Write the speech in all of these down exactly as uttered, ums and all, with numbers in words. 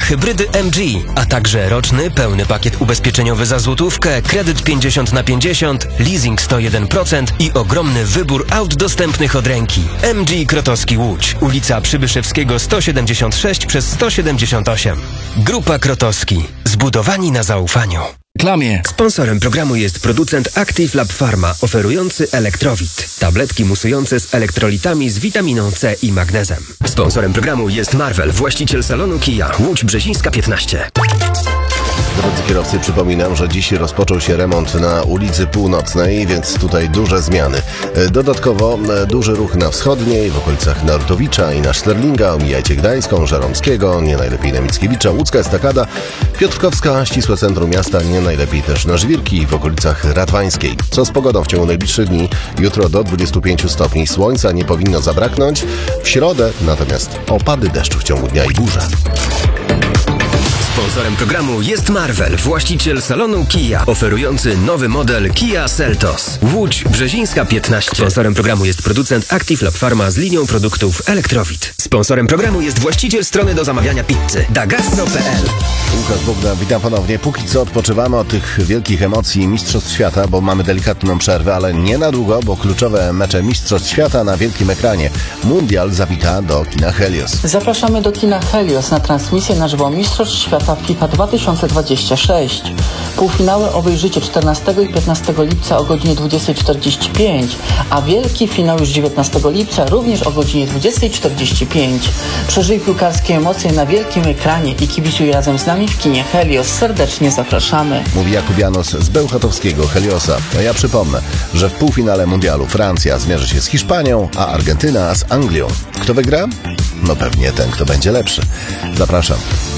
hybrydy M G, a także roczny, pełny pakiet ubezpieczeniowy za złotówkę, kredyt pięćdziesiąt na pięćdziesiąt, leasing sto jeden procent i ogromny wybór aut dostępnych od ręki. M G Krotowski Łódź, ulica Przybyszewskiego sto siedemdziesiąt sześć przez sto siedemdziesiąt osiem. Grupa Krotowski. Zbudowani na zaufaniu. Klamie. Sponsorem programu jest producent Active Lab Pharma, oferujący Elektrowit. Tabletki musujące z elektrolitami z witaminą C i magnezem. Sponsorem programu jest Marvel, właściciel salonu Kia, Łódź Brzezińska piętnaście. Drodzy kierowcy, przypominam, że dziś rozpoczął się remont na ulicy Północnej, więc tutaj duże zmiany. Dodatkowo duży ruch na wschodniej, w okolicach Narutowicza i na Szterlinga. Omijajcie Gdańską, Żeromskiego, nie najlepiej na Mickiewicza, Łódzka Estakada, Piotrkowska, ścisłe centrum miasta, nie najlepiej też na Żwirki i w okolicach Radwańskiej. Co z pogodą w ciągu najbliższych dni? Jutro do dwudziestu pięciu stopni. Słońca nie powinno zabraknąć. W środę natomiast opady deszczu w ciągu dnia i burze. Sponsorem programu jest Marvel, właściciel salonu Kia, oferujący nowy model Kia Seltos. Łódź Brzezińska piętnaście. Sponsorem programu jest producent Active Lab Pharma z linią produktów Elektrowit. Sponsorem programu jest właściciel strony do zamawiania pizzy dagasso kropka p l. Łukasz Bogdan, witam ponownie. Póki co odpoczywamy od tych wielkich emocji Mistrzostw Świata, bo mamy delikatną przerwę, ale nie na długo, bo kluczowe mecze Mistrzostw Świata na wielkim ekranie. Mundial zawita do kina Helios. Zapraszamy do kina Helios na transmisję na żywo Mistrzostw Świata FIFA dwa tysiące dwadzieścia sześć. Półfinały obejrzycie czternastego i piętnastego lipca o godzinie dwudziestej czterdzieści pięć, a wielki finał już dziewiętnastego lipca również o godzinie dwudziestej czterdzieści pięć. Przeżyj piłkarskie emocje na wielkim ekranie i kibicuj razem z nami w kinie Helios. Serdecznie zapraszamy. Mówi Jakub Janos z bełchatowskiego Heliosa. A ja przypomnę, że w półfinale mundialu Francja zmierzy się z Hiszpanią, a Argentyna z Anglią. Kto wygra? No pewnie ten, kto będzie lepszy. Zapraszam.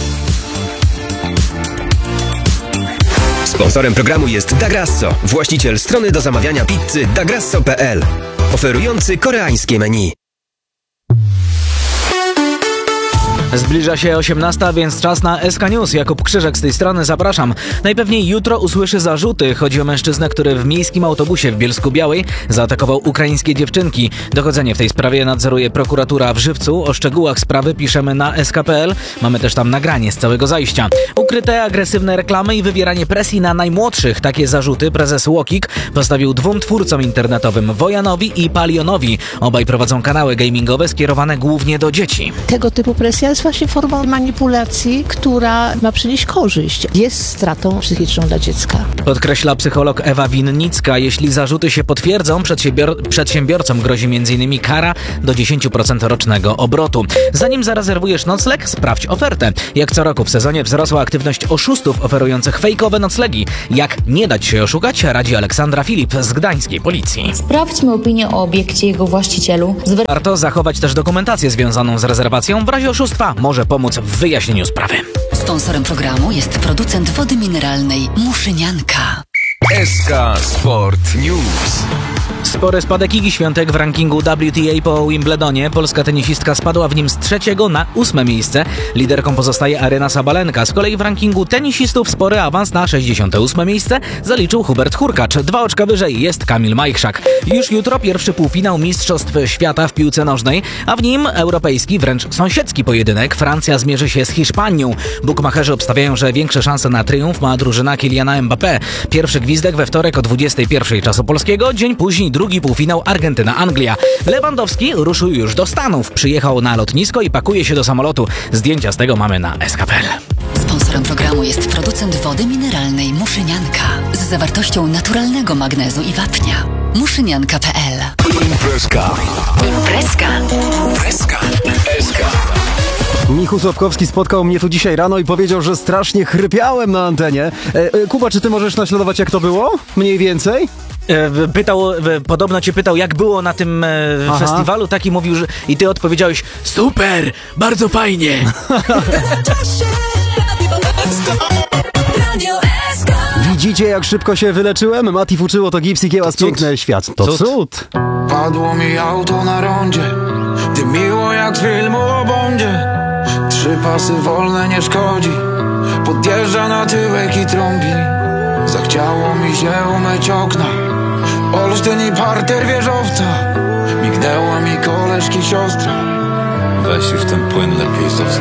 Sponsorem programu jest Dagasso, właściciel strony do zamawiania pizzy dagasso kropka p l, oferujący koreańskie menu. Zbliża się osiemnasta, więc czas na S K News. Jakub Krzyżek z tej strony, zapraszam. Najpewniej jutro usłyszy zarzuty. Chodzi o mężczyznę, który w miejskim autobusie w Bielsku-Białej zaatakował ukraińskie dziewczynki. Dochodzenie w tej sprawie nadzoruje prokuratura w Żywcu. O szczegółach sprawy piszemy na S K kropka p l. Mamy też tam nagranie z całego zajścia. Ukryte, agresywne reklamy i wywieranie presji na najmłodszych. Takie zarzuty prezes Łokik postawił dwóm twórcom internetowym, Wojanowi i Palionowi. Obaj prowadzą kanały gamingowe skierowane głównie do dzieci. Tego typu presja jest właśnie formą manipulacji, która ma przynieść korzyść. Jest stratą psychiczną dla dziecka. Podkreśla psycholog Ewa Winnicka. Jeśli zarzuty się potwierdzą, przedsiębior- przedsiębiorcom grozi m in kara do dziesięć procent rocznego obrotu. Zanim zarezerwujesz nocleg, sprawdź ofertę. Jak co roku w sezonie wzrosła aktywność oszustów oferujących fejkowe noclegi. Jak nie dać się oszukać, radzi Aleksandra Filip z gdańskiej policji. Sprawdźmy opinię o obiekcie i jego właścicielu. Zwer- Warto zachować też dokumentację związaną z rezerwacją. W razie oszustwa może pomóc w wyjaśnieniu sprawy. Sponsorem programu jest producent wody mineralnej Muszynianka. S K Sport News. Spory spadek Igi Świątek w rankingu W T A po Wimbledonie. Polska tenisistka spadła w nim z trzeciego na ósme miejsce. Liderką pozostaje Aryna Sabalenka. Z kolei w rankingu tenisistów spory awans na sześćdziesiąte ósme miejsce zaliczył Hubert Hurkacz. Dwa oczka wyżej jest Kamil Majchrzak. Już jutro pierwszy półfinał Mistrzostw Świata w piłce nożnej, a w nim europejski, wręcz sąsiedzki pojedynek. Francja zmierzy się z Hiszpanią. Bukmacherzy obstawiają, że większe szanse na triumf ma drużyna Kyliana Mbappé. Pierwszy gwizdek we wtorek o dwudziestej pierwszej czasu polskiego. Dzień później drugi półfinał Argentyna-Anglia. Lewandowski ruszył już do Stanów. Przyjechał na lotnisko i pakuje się do samolotu. Zdjęcia z tego mamy na S K kropka p l. Sponsorem programu jest producent wody mineralnej Muszynianka z zawartością naturalnego magnezu i wapnia. Muszynianka kropka p l. Imprezka. Imprezka. Imprezka. S K. Michu Sławkowski spotkał mnie tu dzisiaj rano i powiedział, że strasznie chrypiałem na antenie. E, e, Kuba, czy ty możesz naśladować, jak to było? Mniej więcej? Pytał, podobno cię pytał, jak było na tym Aha. festiwalu, taki mówił, że i ty odpowiedziałeś: super, bardzo fajnie. Widzicie, jak szybko się wyleczyłem? Mati fuczyło to gips i kiełas piękny świat. To cud. cud. Padło mi auto na rondzie, ty miło jak z filmu o Bondzie. Trzy pasy wolne nie szkodzi, podjeżdża na tyłek i trąbi. Zachciało mi się umyć okna, Olsztyn i parter wieżowca. Mignęła mi koleżki siostra. Weź już ten płyn lepiej zostaw.